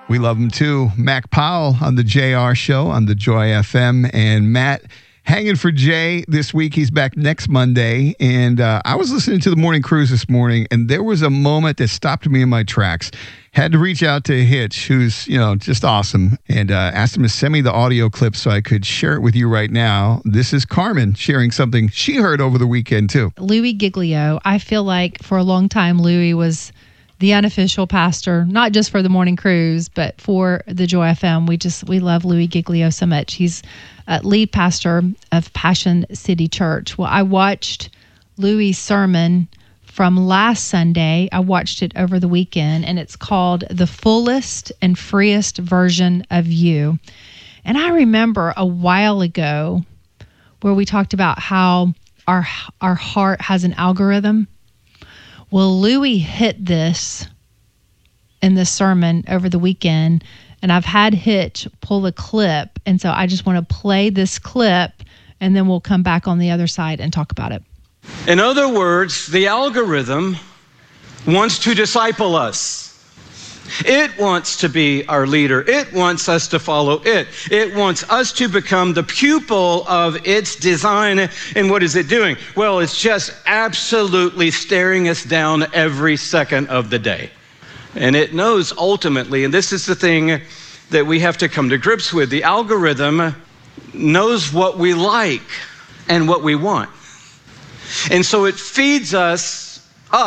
We love him too. Mac Powell on the JR Show on the Joy FM. And Matt hanging for Jay this week. He's back next Monday. And I was listening to the Morning Cruise this morning, and there was a moment that stopped me in my tracks. Had to reach out to Hitch, who's, just awesome, and asked him to send me the audio clip so I could share it with you right now. This is Carmen sharing something she heard over the weekend, too. Louis Giglio. I feel like for a long time, Louis was the unofficial pastor, not just for the Morning Cruise, but for the Joy FM. We love Louis Giglio so much. He's lead pastor of Passion City Church. Well, I watched Louis' sermon from last Sunday. I watched it over the weekend, and it's called The Fullest and Freest Version of You. And I remember a while ago where we talked about how our heart has an algorithm. Well, Louis hit this in this sermon over the weekend, and I've had Hitch pull a clip, and so I just want to play this clip, and then we'll come back on the other side and talk about it. In other words, the algorithm wants to disciple us. It wants to be our leader. It wants us to follow it. It wants us to become the pupil of its design. And what is it doing? Well, it's just absolutely staring us down every second of the day. And it knows ultimately, and this is the thing that we have to come to grips with, the algorithm knows what we like and what we want. And so it feeds us,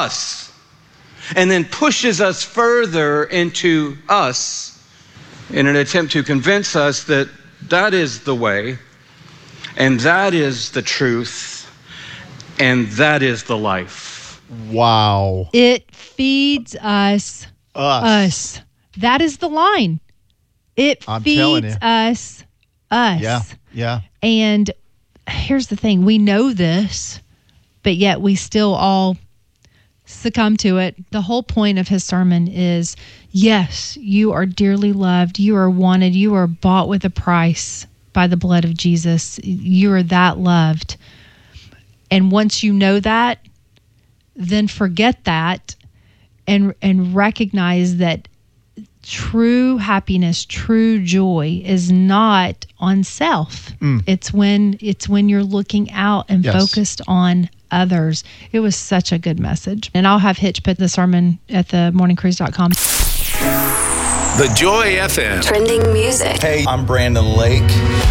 and then pushes us further into us in an attempt to convince us that that is the way, and that is the truth, and that is the life. Wow. It feeds us. That is the line. It feeds us. Yeah. And here's the thing. We know this, but yet we still all succumb to it. The whole point of his sermon is, yes, you are dearly loved. You are wanted. You are bought with a price by the blood of Jesus. You are that loved. And once you know that, then forget that and recognize that true happiness, true joy is not on self. It's when you're looking out and focused on others. It was such a good message. And I'll have Hitch put the sermon at themorningcruise.com. The Joy FM. Trending music. Hey, I'm Brandon Lake.